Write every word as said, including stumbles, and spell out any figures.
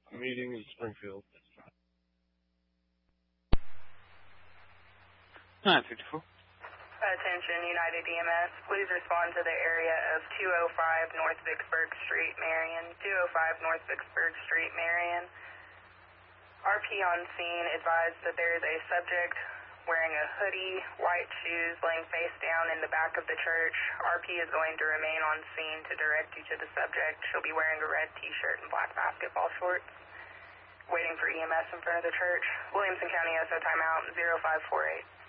meeting in Springfield. nine fifty-four. Attention, United E M S. Please respond to the area of two oh five North Vicksburg Street, Marion. two oh five North Vicksburg Street, Marion. R P on scene advised that there is a subject wearing a hoodie, white shoes, laying face down in the back of the church. R P is going to remain on scene to direct you to the subject. She'll be wearing a red t-shirt and black basketball shorts. Waiting for E M S in front of the church. Williamson County S O timeout zero five four eight.